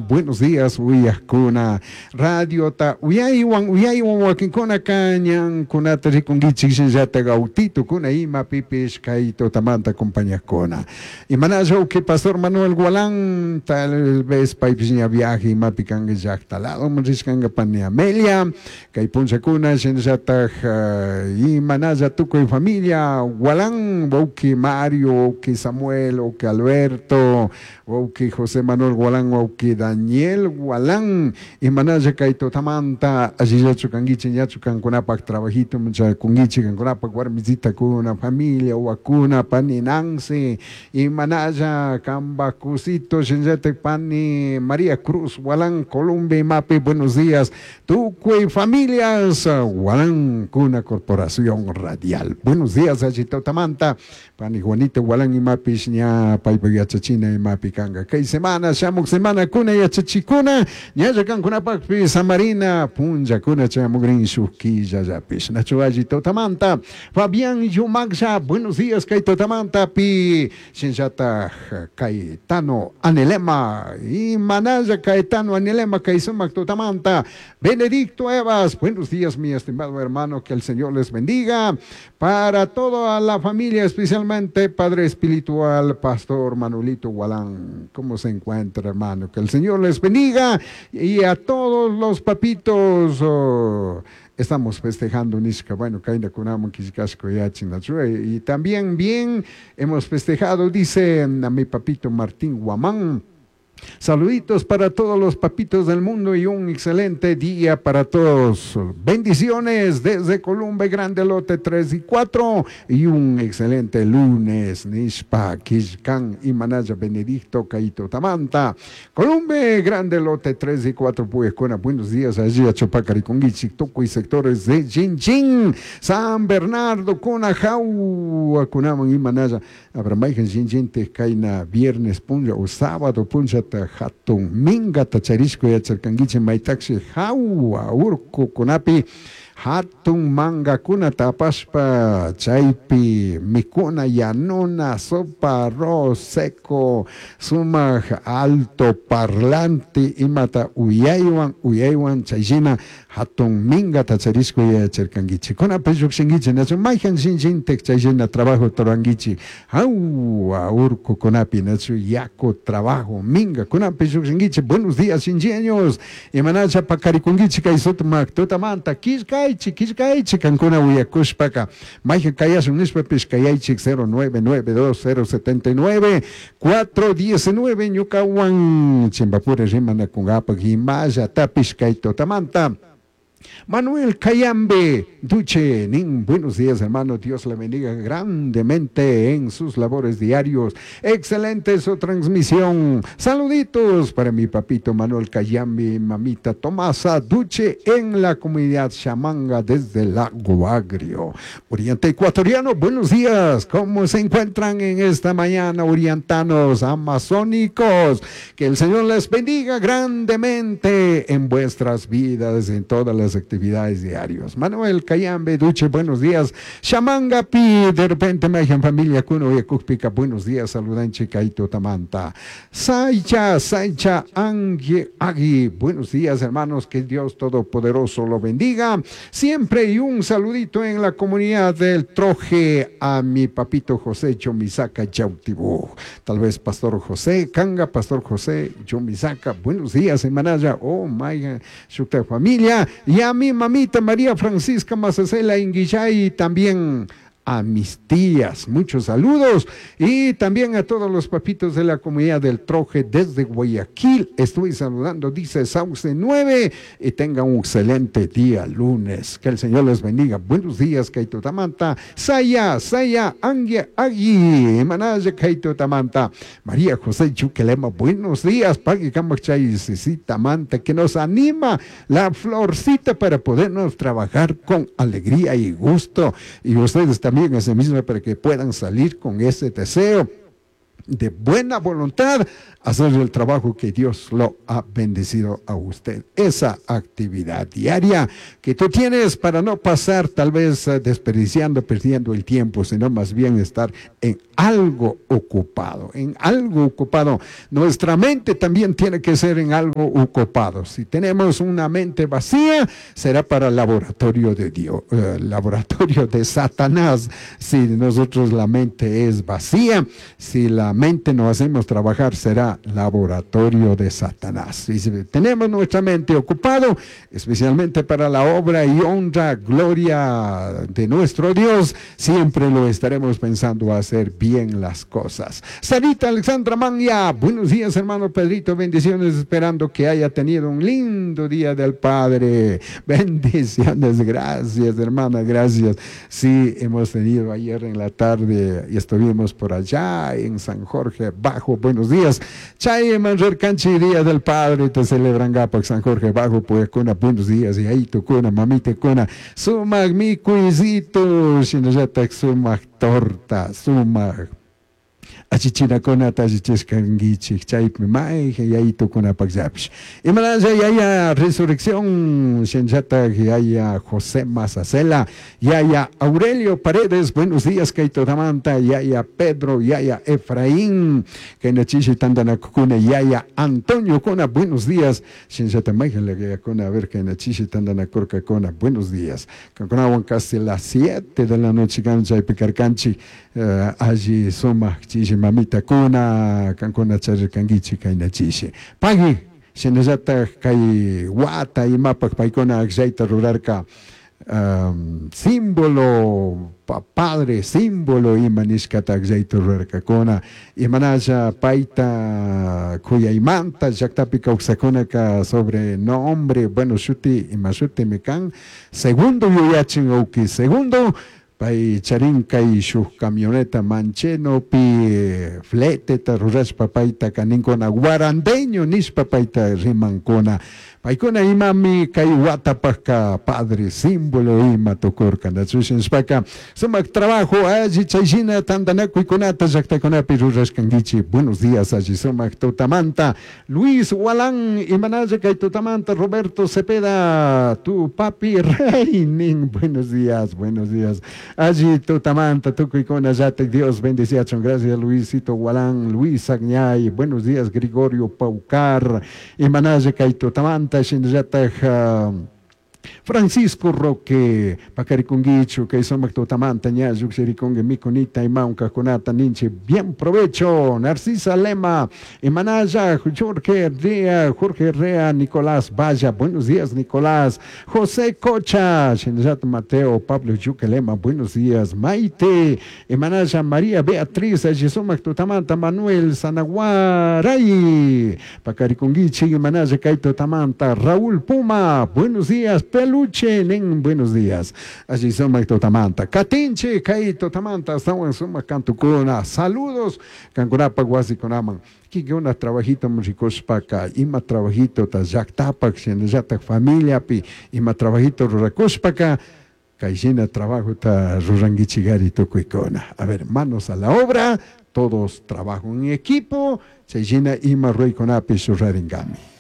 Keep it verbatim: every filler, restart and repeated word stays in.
buenos días, uyakuna, radio ta, uyaywan, uyaywan wakinkuna kanyan, kunata rikungichik sinjata gautito, kuna ima pipish kaito tamanta compañakona. Y manajo que Pastor Manuel Gualán, tal vez paipiña viaje, ima pikanga yaktalado, manriskanga pani Amelia, kay punsa kuna sinjata y manaja tuko y familia, Gualán, Wauki Mario, Wauki Samuel, Wauki Alberto, Wauki José Manuel Gualán, Wauki Daniel Gualán, y manaja kaito tamanta, allí ya chukangichi, ya chukan kunapak trabajito, mucha kungichi, kunapak guarmizita kuna familia, wakuna, paninanse, y manaja cambacucito, shinjate pani, María Cruz, Gualán, Colombia, Mapi, buenos días, tuco y familias, Gualán, Cuna Corporación Radial. Buenos días, Achito Tamanta, Pani Juanito, Gualán y Mapi, Ña, Paipa y Achachina y Mapi Kanga. Kay semana, Shamuk semana, Kuna y Achachicuna, Ña Yakan Kuna Pakpi, Samarina, Punja, Kuna Chamugrin, Shuki, Yayapis, Nacho Achito Tamanta, Fabián Yumaxa, buenos días, Kaito Tamanta, Pi, Shinjata, Caetano, Anelema, y Manaya Caetano, Anelema, Kaisamak Tamanta, Benedicto Evas, buenos días, mi estimado hermano, que el Señor les bendiga. Para toda la familia, especialmente Padre Espiritual, Pastor Manuelito Gualán. ¿Cómo se encuentra, hermano? Que el Señor les bendiga. Y a todos los papitos, oh, estamos festejando Nishka, bueno, Kaina Kunamo Kishkashko y también bien hemos festejado, dice a mi papito Martín Guamán. Saluditos para todos los papitos del mundo y un excelente día para todos. Bendiciones desde Colombia, Grande Lote tres y cuatro y un excelente lunes. Nishpa, Kishkan y Manaya Benedicto, Caito Tamanta. Colombia, Grande Lote tres y cuatro, Puecona. Buenos días allí a Chopacari con Toco y sectores de Jinjin, San Bernardo, Conajau, Acunaman y Manaya. Abramaijan Jinjin, Tecaina, viernes, punja o sábado, punja. Hatun minga tacharisco y acercanguiche maitaxi jaua urco kunapi hatun manga kuna tapaspa chaipi mikuna yanuna sopa arroz seco suma alto parlante imata uyaywan uyaywan chayjina hatun minga tacharisco y acercanguiche kuna pejuxenguiche nacho maijan sin sin tek chayjina trabajo toranguiche jaua urco kunapi nacho yako trabajo minga kuna pejuxenguiche buenos días ingenieros y manacha pacaricunguiche kaisotmak totamanta kiskaichi kiskaichi kankuna uyakushpaka maija kayas unispa piskayaichi cero nueve nueve dos cero siete nueve cuatro uno nueve ñukawan chimbapure rimana kungapa gimaya tapiskay totamanta. Manuel Cayambe, Duche, Nin, buenos días hermano, Dios le bendiga grandemente en sus labores diarios, excelente su transmisión, saluditos para mi papito Manuel Cayambe, mamita Tomasa Duche en la comunidad Chamanga desde Lago Agrio, Oriente Ecuatoriano, buenos días, ¿cómo se encuentran en esta mañana orientanos amazónicos? Que el Señor les bendiga grandemente en vuestras vidas, en todas las actividades diarias. Manuel Cayambe, Duche, buenos días. Shamanga Pi, de repente me en familia Kuno y Kukpika, buenos días, saludan Chicaito Tamanta. Saicha, Saicha, Angie, Agui, buenos días, hermanos, que Dios Todopoderoso lo bendiga. Siempre y un saludito en la comunidad del Troje a mi papito José Chomisaka Yautibú. Tal vez Pastor José Kanga, Pastor José Chomisaka, buenos días, en Manaya, oh my, su familia. Y a mi mamita María Francisca Macacela Inguillay y también a mis tías, muchos saludos y también a todos los papitos de la comunidad del Troje desde Guayaquil, estoy saludando, dice Sauce nueve y tenga un excelente día lunes, que el Señor les bendiga, buenos días Kaito Tamanta, Saya, Saya, Angia, Agui, Manaya Kaito Tamanta, María José Chuquelema, buenos días, Pagui Camachay, Tamanta, que nos anima la florcita para podernos trabajar con alegría y gusto y ustedes también también ese mismo para que puedan salir con ese deseo de buena voluntad, hacer el trabajo que Dios lo ha bendecido a usted. Esa actividad diaria que tú tienes para no pasar tal vez uh, desperdiciando, perdiendo el tiempo, sino más bien estar en algo ocupado, en algo ocupado. Nuestra mente también tiene que ser en algo ocupado. Si tenemos una mente vacía, será para el laboratorio de Dios, uh, laboratorio de Satanás. Si nosotros la mente es vacía, si la mente no hacemos trabajar, será laboratorio de Satanás. Y si tenemos nuestra mente ocupado, especialmente para la obra y honra, gloria de nuestro Dios, siempre lo estaremos pensando a hacer bien las cosas. Sarita Alexandra Manya, buenos días hermano Pedrito, bendiciones, esperando que haya tenido un lindo día del Padre. Bendiciones, gracias hermana, gracias. Sí, hemos tenido ayer en la tarde y estuvimos por allá en San Jorge Bajo, buenos días. Chay Manrer Canchi, Día del Padre, te celebran Gapac San Jorge Bajo, pues con buenos días, y ahí tu cuna, mamita cuna, sumag mi cuisito, shinajata sumag torta, sumag. Achichina kona tachicheskangichi chaypi mai yaito kuna pakzapsh. Imanaya yaya resurrección shenjata yaya José Mazacela, yaya Aurelio Paredes, buenos días Kaito Tamanta, yaya Pedro, yaya Efraín, Kainachishi Tandana Kuna, yaya Antonio Kona, buenos días. Shenjata maijala que kona a ver Kainachishi Tandana Korka Kona, buenos días. Kankona casi las siete de la noche cancha y picarcanchi, allí suma chishi mamita kuna kankuna chari kangichi kaina chishi pagi shenajata kai wata y mapak paikona akjaita rurarka um, símbolo pa, padre símbolo y manishkata akjaita rurarka kona y manaja paita kuya imanta jaktapika uksakona ka sobre nombre bueno shuti y mashuti mekan segundo yuyachin uki segundo pai charinca y su camioneta mancheno pi flete tarruras papaita canincona guarandeño nis papaita rimancona paikona imami kai watapaka padre símbolo ima tocorca natsusin spaka sumak trabajo allí chaishina tandanaku y conata jactacona piruras cangichi buenos días allí sumak totamanta Luis Walán Imanaya kai totamanta Roberto Cepeda tu papi rey nin buenos días buenos días allí totamanta tu cuicona yate Dios bendición gracias Luisito Walán Luis Agñay buenos días Gregorio Paucar Imanaya kai totamanta Francisco Roque, Pacariconguicho, que son Mactotamanta, Ñazuc, Sericongue, Miconita, y Maunca, Conata, Ninche, bien provecho, Narcisa Lema, Emanaya, Jorge Rea, Jorge Rea, Nicolás Vaya, buenos días, Nicolás, José Cocha, Shenjat Mateo, Pablo Yuquelema, buenos días, Maite, Emanaya, María Beatriz, Jesús Mactotamanta, Manuel Sanaguaray, Pacariconguichi, Emanaya, Caito Tamanta, Raúl Puma, buenos días, Peluche, nen, buenos días. Allí son Mactotamanta. Catinche, Caito Tamanta, estamos en Suma Cantucuna. Saludos, Cancunapa, Guasiconaman. Que una trabajito musicos para ima trabajito ta jactapak, shenjata familia pi, ima trabajito ruracos para Caixina trabajo ta rurangichigari tocuicona. A ver, manos a la obra, todos trabajan en equipo, Caixina ima rey conapi surraringami.